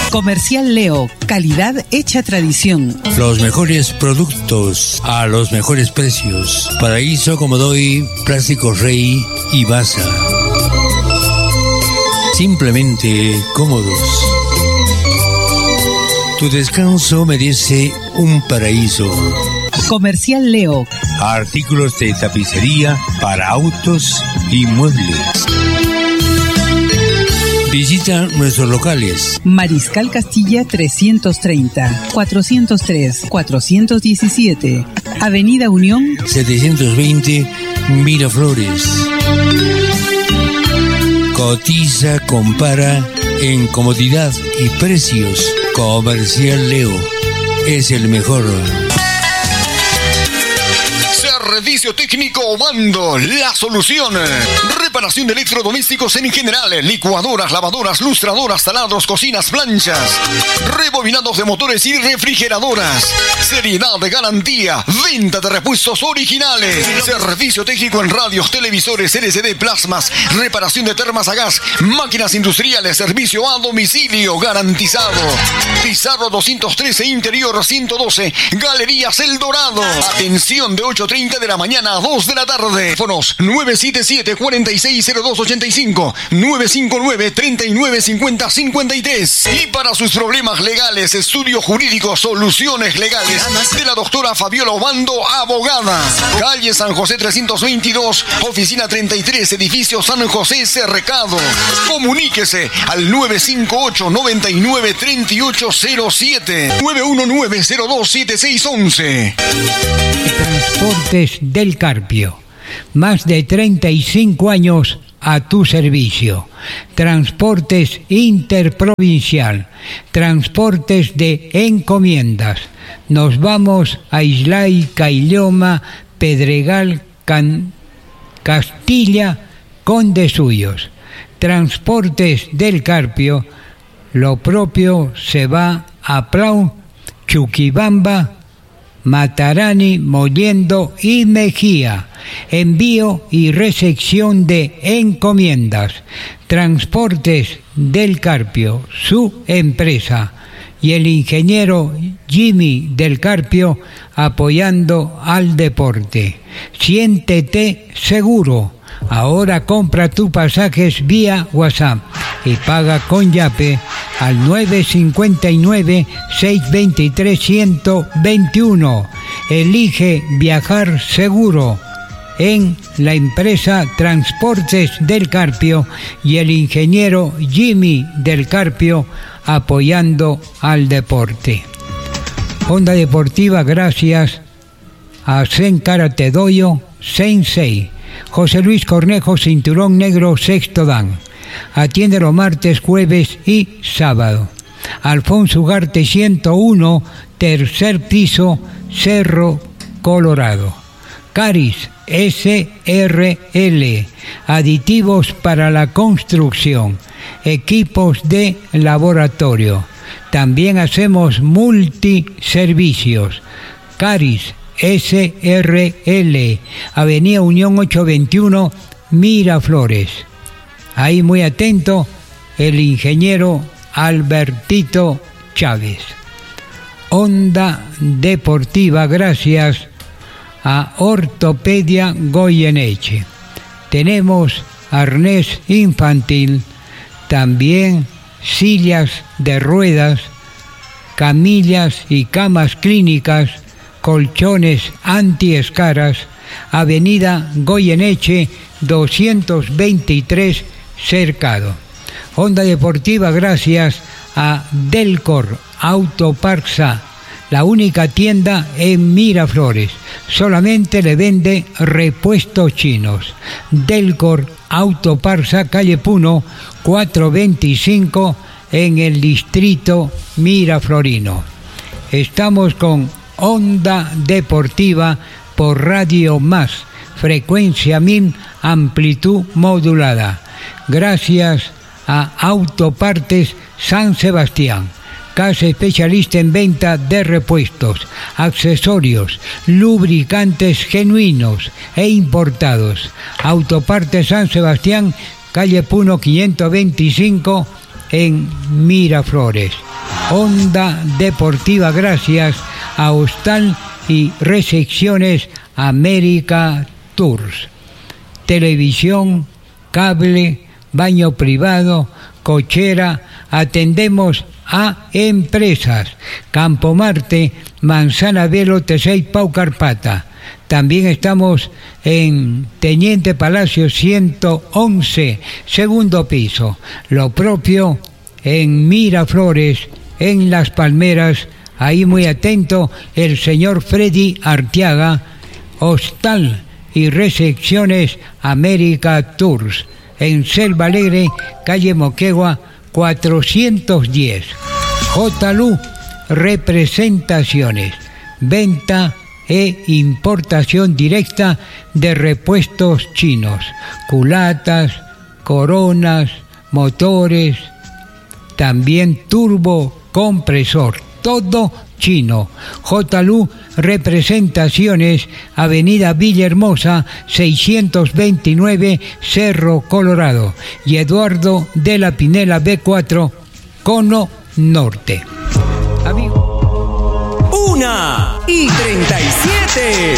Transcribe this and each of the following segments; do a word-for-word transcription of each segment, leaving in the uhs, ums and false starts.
Comercial Leo, calidad hecha tradición. Los mejores productos a los mejores precios. Paraíso, Comodoy, Plásticos Rey y Baza. Simplemente cómodos. Tu descanso merece un paraíso. Comercial Leo. Artículos de tapicería para autos y muebles. Visita nuestros locales. Mariscal Castilla trescientos treinta, cuatrocientos tres, cuatrocientos diecisiete. Avenida Unión setecientos veinte, Miraflores. Cotiza, compara en comodidad y precios. Comercial Leo es el mejor. Servicio técnico Obando, la solución. Reparación de electrodomésticos en general, licuadoras, lavadoras, lustradoras, taladros, cocinas, planchas, rebobinados de motores y refrigeradoras. Seriedad de garantía, venta de repuestos originales. Servicio técnico en radios, televisores, L C D, plasmas, reparación de termas a gas, máquinas industriales, servicio a domicilio garantizado. Pizarro doscientos trece, interior ciento doce, Galerías El Dorado. Atención de ocho treinta de la mañana a dos de la tarde. Teléfonos nueve siete siete, cuatro seis cero dos ocho cinco, nueve cinco nueve, treinta y nueve cincuenta cincuenta y tres. Y para sus problemas legales, estudio jurídico, soluciones legales de la doctora Fabiola Obando, abogada. Calle San José trescientos veintidós, oficina treinta y tres, edificio San José Cercado. Comuníquese al nueve cinco ocho, noventa y nueve, treinta y ocho cero siete, nueve uno nueve, cero dos siete seis once. Transportes del Carpio. Más de treinta y cinco años a tu servicio. Transportes interprovincial. Transportes de encomiendas. Nos vamos a Islay, Cailloma, Pedregal, Can... Castilla, Conde Suyos. Transportes del Carpio. Lo propio se va a Plau, Chuquibamba, Matarani, Mollendo y Mejía. Envío y recepción de encomiendas. Transportes del Carpio, su empresa. Y el ingeniero Jimmy del Carpio apoyando al deporte. Siéntete seguro. Ahora compra tus pasajes vía WhatsApp y paga con Yape al nueve cinco nueve, seis dos tres, uno cero dos uno. Elige viajar seguro en la empresa Transportes del Carpio y el ingeniero Jimmy del Carpio apoyando al deporte. Onda Deportiva gracias a Zen Karate Doyo Sensei. José Luis Cornejo, cinturón negro, sexto dan. Atiende los martes, jueves y sábado. Alfonso Ugarte ciento uno, tercer piso, Cerro Colorado. Caris S R L, aditivos para la construcción, equipos de laboratorio. También hacemos multiservicios. Caris S R L, Avenida Unión ochocientos veintiuno, Miraflores. Ahí muy atento el ingeniero Albertito Chávez. Onda Deportiva gracias a Ortopedia Goyeneche. Tenemos arnés infantil, también sillas de ruedas, camillas y camas clínicas, colchones antiescaras, Avenida Goyeneche doscientos veintitrés, Cercado. Onda Deportiva gracias a Delcor Autoparsa, la única tienda en Miraflores. Solamente le vende repuestos chinos. Delcor Autoparsa, calle Puno, cuatrocientos veinticinco, en el distrito miraflorino. Estamos con Onda Deportiva por Radio Más, frecuencia mil, amplitud modulada. Gracias a Autopartes San Sebastián, casa especialista en venta de repuestos, accesorios, lubricantes genuinos e importados. Autopartes San Sebastián, calle Puno quinientos veinticinco, en Miraflores. Onda Deportiva gracias a Hostal y Recepciones América Tours. Televisión, cable, baño privado, cochera, atendemos a empresas. Campo Marte, Manzana Velo, Tesey, Pau Carpata. También estamos en Teniente Palacio ciento once, segundo piso. Lo propio en Miraflores, en Las Palmeras, ahí muy atento el señor Freddy Arteaga, Hostal y Recepciones América Tours. En Selva Alegre, calle Moquegua, cuatrocientos diez. J. Lu Representaciones, venta e importación directa de repuestos chinos, culatas, coronas, motores, también turbo compresor, todo chino. J. Lu Representaciones, Avenida Villahermosa, seiscientos veintinueve, Cerro Colorado, y Eduardo de la Pinela B cuatro, Cono Norte. Amigo. Una y treinta y siete.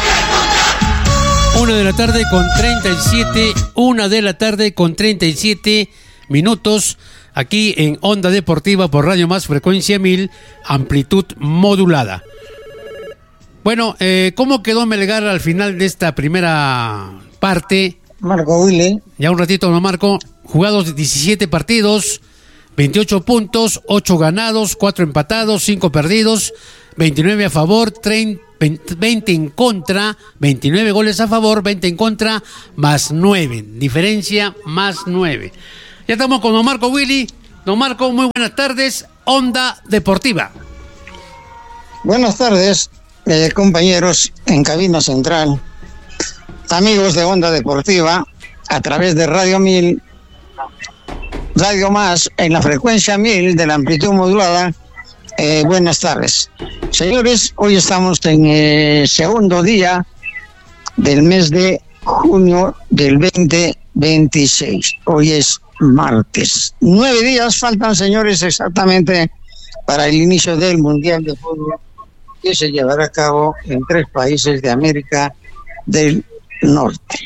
Una de la tarde con treinta y siete, una de la tarde con treinta y siete minutos, aquí en Onda Deportiva por Radio Más, frecuencia mil, amplitud modulada. Bueno, eh, ¿cómo quedó Melgar al final de esta primera parte? Marco Willy. Ya un ratito lo marco. Jugados diecisiete partidos, veintiocho puntos, ocho ganados, cuatro empatados, cinco perdidos, veintinueve a favor, treinta, veinte en contra, veintinueve goles a favor, veinte en contra, más nueve. Diferencia más nueve. Ya estamos con don Marco Willy. Don Marco, muy buenas tardes. Onda Deportiva. Buenas tardes, eh, compañeros en cabina central, amigos de Onda Deportiva, a través de Radio Mil, Radio Más, en la frecuencia mil de la amplitud modulada. Eh, buenas tardes. Señores, hoy estamos en el segundo día del mes de junio del veinte veintiséis. Hoy es martes. Nueve días faltan, señores, exactamente para el inicio del Mundial de Fútbol, que se llevará a cabo en tres países de América del Norte.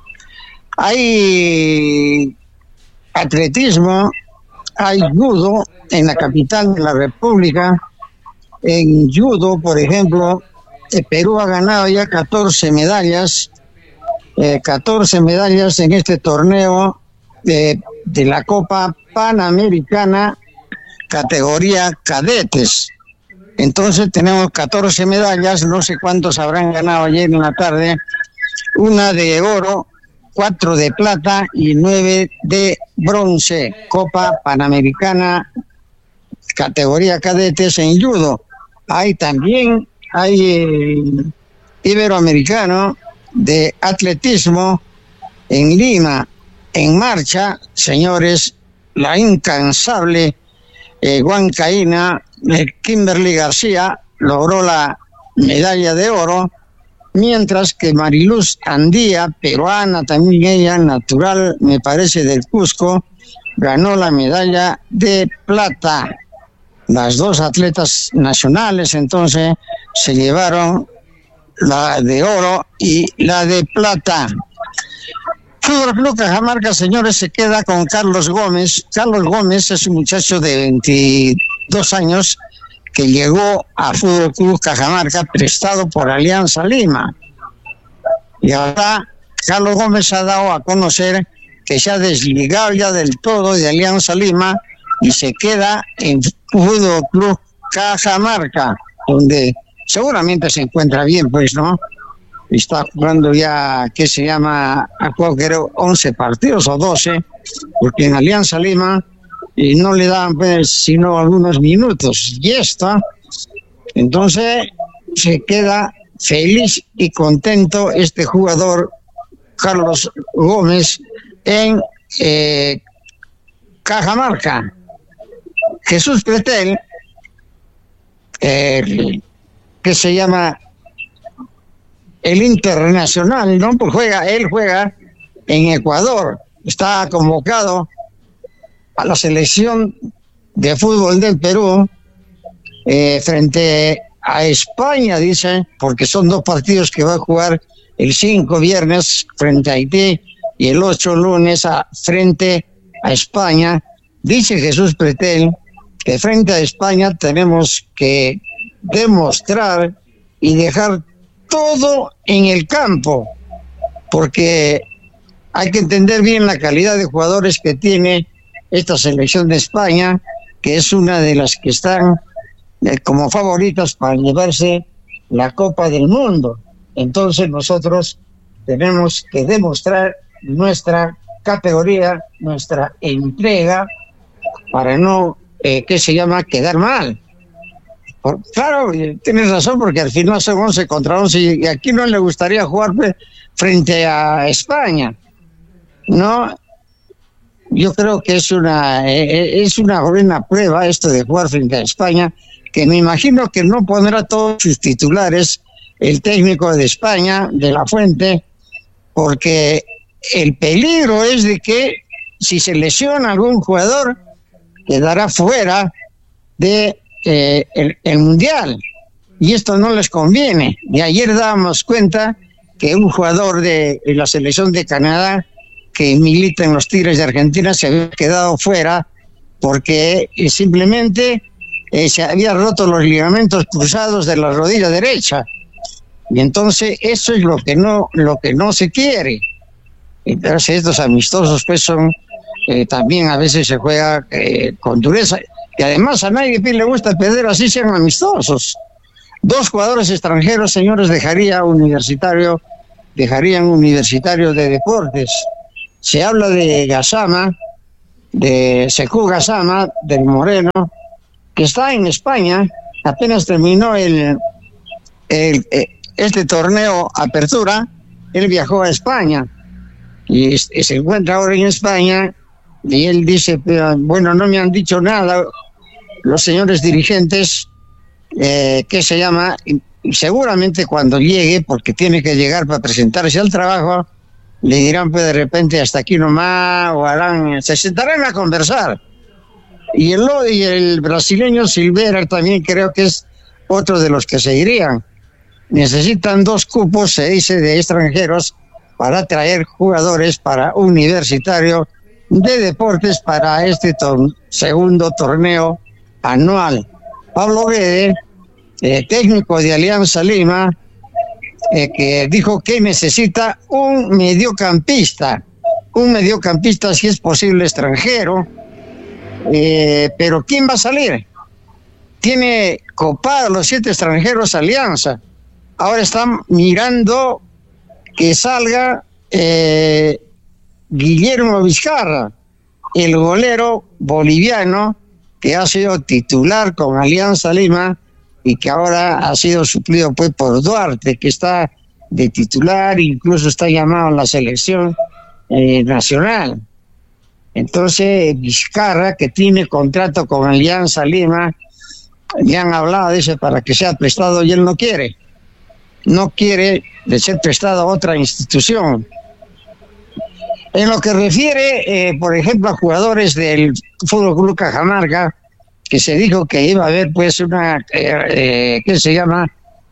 Hay atletismo, hay judo en la capital de la República. En judo, por ejemplo, eh, Perú ha ganado ya catorce medallas, eh, catorce medallas en este torneo de, de la Copa Panamericana, categoría cadetes. Entonces tenemos catorce medallas, no sé cuántos habrán ganado ayer en la tarde, una de oro, cuatro de plata y nueve de bronce. Copa Panamericana, categoría cadetes en judo. Hay también, hay el iberoamericano de atletismo en Lima, en marcha, señores, la incansable eh, huancaína eh, Kimberly García logró la medalla de oro, mientras que Mariluz Andía, peruana también ella, natural, me parece, del Cusco, ganó la medalla de plata. Las dos atletas nacionales entonces se llevaron la de oro y la de plata. Fútbol Club Cajamarca, señores, se queda con Carlos Gómez. Carlos Gómez es un muchacho de veintidós años que llegó a Fútbol Club Cajamarca prestado por Alianza Lima. Y ahora Carlos Gómez ha dado a conocer que se ha desligado ya del todo de Alianza Lima y se queda en Fútbol Club Cajamarca, donde seguramente se encuentra bien, pues, ¿no? Está jugando ya, ¿qué se llama? A cualquier once partidos o doce, porque en Alianza Lima y no le daban, pues, sino algunos minutos. Y está. Entonces se queda feliz y contento este jugador Carlos Gómez en eh, Cajamarca. Jesús Pretel, eh, que se llama el Internacional, ¿no? Pues juega, él juega en Ecuador, está convocado a la selección de fútbol del Perú eh, frente a España, dice, porque son dos partidos que va a jugar el cinco viernes frente a Haití y el ocho lunes a, frente a España. Dice Jesús Pretel que frente a España tenemos que demostrar y dejar todo en el campo, porque hay que entender bien la calidad de jugadores que tiene esta selección de España, que es una de las que están eh, como favoritas para llevarse la Copa del Mundo. Entonces nosotros tenemos que demostrar nuestra categoría, nuestra entrega, para no, eh, ¿qué se llama?, quedar mal. Por, claro, tienes razón, porque al final son once contra once y aquí no le gustaría jugar frente a España, ¿no? Yo creo que es una, eh, es una buena prueba esto de jugar frente a España, que me imagino que no pondrá todos sus titulares el técnico de España, de La Fuente, porque el peligro es de que si se lesiona algún jugador, quedará fuera de eh, el, el Mundial, y esto no les conviene. Y ayer dábamos cuenta que un jugador de, de la selección de Canadá, que milita en los Tigres de Argentina, se había quedado fuera porque eh, simplemente eh, se había roto los ligamentos cruzados de la rodilla derecha. Y entonces eso es lo que no, lo que no se quiere. Entonces estos amistosos pues son, eh, también a veces se juega eh, con dureza, y además a nadie le gusta perder, así sean amistosos. Dos jugadores extranjeros, señores, dejaría Universitario, dejarían Universitario de Deportes. Se habla de Gassama, de Sekou Gassama, del Moreno, que está en España, apenas terminó el, el, el este torneo Apertura, él viajó a España y, y se encuentra ahora en España, y él dice, bueno, no me han dicho nada los señores dirigentes, eh, que se llama, seguramente cuando llegue, porque tiene que llegar para presentarse al trabajo, le dirán pues de repente hasta aquí nomás, o harán, se sentarán a conversar. Y el, y el brasileño Silveira también creo que es otro de los que se irían. Necesitan dos cupos, se dice, de extranjeros para traer jugadores para Universitario de Deportes para este tor- segundo torneo anual. Pablo Guede, eh, técnico de Alianza Lima, eh, que dijo que necesita un mediocampista, un mediocampista si es posible extranjero, eh, pero ¿quién va a salir? Tiene copados los siete extranjeros Alianza. Ahora están mirando que salga eh, Guillermo Vizcarra, el golero boliviano que ha sido titular con Alianza Lima y que ahora ha sido suplido pues por Duarte, que está de titular, incluso está llamado a la selección eh, nacional. Entonces Vizcarra, que tiene contrato con Alianza Lima, le han hablado, dice, para que sea prestado y él no quiere. No quiere de ser prestado a otra institución. En lo que refiere, eh, por ejemplo, a jugadores del Fútbol Club Cajamarca, que se dijo que iba a haber, pues, una, eh, eh, ¿qué se llama?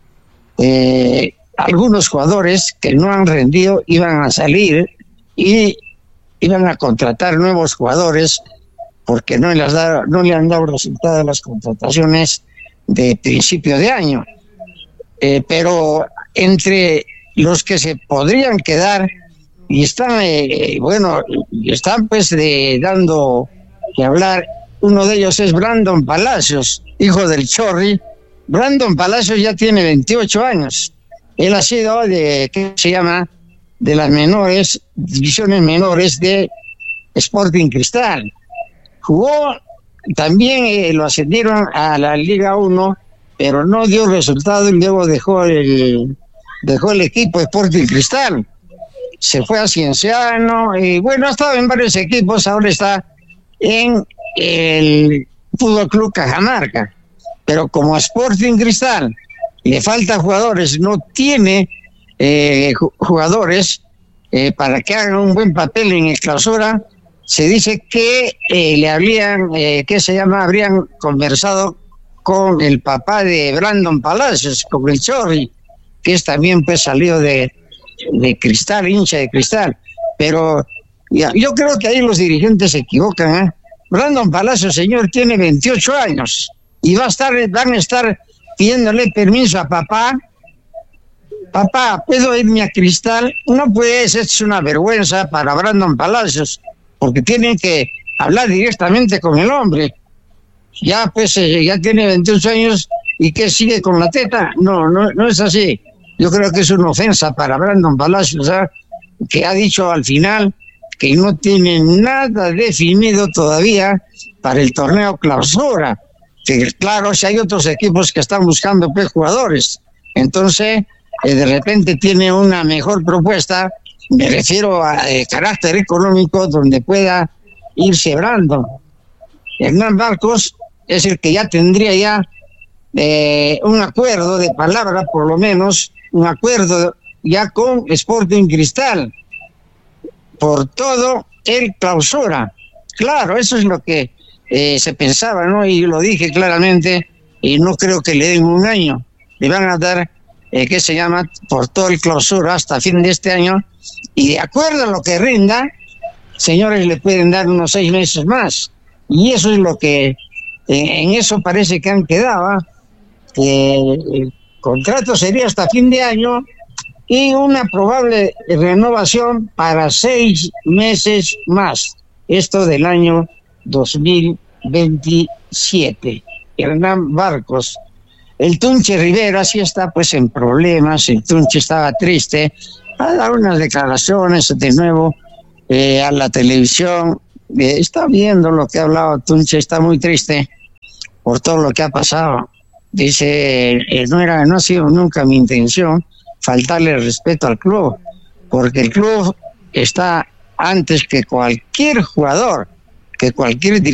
Eh, algunos jugadores que no han rendido iban a salir y iban a contratar nuevos jugadores porque no, les da, no le han dado resultado a las contrataciones de principio de año. Eh, pero entre los que se podrían quedar y están, eh, bueno, están pues de, dando que hablar, uno de ellos es Brandon Palacios, hijo del Chorri. Brandon Palacios ya tiene veintiocho años. Él ha sido de, ¿qué se llama?, de las menores, divisiones menores de Sporting Cristal. Jugó, también eh, lo ascendieron a la Liga uno, pero no dio resultado y luego dejó el dejó el equipo Sporting Cristal, se fue a Cienciano y bueno, ha estado en varios equipos, ahora está en el Fútbol Club Cajamarca, pero como Sporting Cristal le falta jugadores, no tiene eh, jugadores eh, para que hagan un buen papel en el Clausura, se dice que eh, le habrían, eh, ¿qué se llama?, habrían conversado con el papá de Brandon Palacios, con el Chorri, que es también pues salido de, de Cristal, hincha de Cristal. Pero ya, yo creo que ahí los dirigentes se equivocan, ¿eh? Brandon Palacios, señor, tiene veintiocho años y va a estar, van a estar pidiéndole permiso a papá. Papá, ¿puedo irme a Cristal? No puedes, es una vergüenza para Brandon Palacios, porque tienen que hablar directamente con el hombre. Ya pues, ya tiene veintiocho años y que sigue con la teta. No, no, no es así. Yo creo que es una ofensa para Brandon Palacios, ¿sabes? Que ha dicho al final que no tiene nada definido todavía para el torneo clausura. Que claro, si hay otros equipos que están buscando pues, jugadores, entonces eh, de repente tiene una mejor propuesta, me refiero a eh, carácter económico, donde pueda irse Brandon. Hernán Barcos es el que ya tendría ya eh, un acuerdo de palabra, por lo menos, un acuerdo ya con Sporting Cristal, por todo el clausura. Claro, eso es lo que eh, se pensaba, ¿no? Y lo dije claramente, y no creo que le den un año, le van a dar, eh, ¿qué se llama? Por todo el clausura hasta fin de este año, y de acuerdo a lo que rinda, señores, le pueden dar unos seis meses más. Y eso es lo que, eh, en eso parece que han quedado, que el contrato sería hasta fin de año y una probable renovación para seis meses más. Esto del año dos mil veintisiete. Hernán Barcos. El Tunche Rivera sí está pues en problemas, el Tunche estaba triste, ha dado unas declaraciones de nuevo eh, a la televisión. Eh, está viendo lo que ha hablado Tunche, está muy triste por todo lo que ha pasado. Dice, eh, no era, no ha sido nunca mi intención faltarle el respeto al club, porque el club está antes que cualquier jugador, que cualquier dirigente.